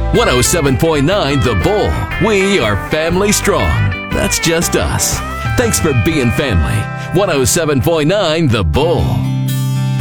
107.9 The Bull. We are family strong. That's just us. Thanks for being family. 107.9 The Bull.